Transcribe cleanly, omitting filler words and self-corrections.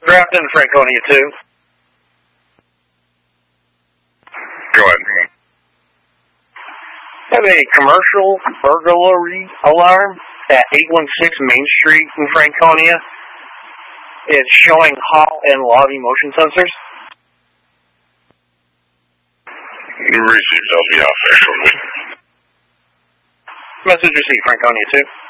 Grafton, Franconia 2. Go ahead. I have a commercial burglary alarm at 816 Main Street in Franconia. It's showing hall and lobby motion sensors. You received, I'll be off there shortly. Message received, Franconia 2.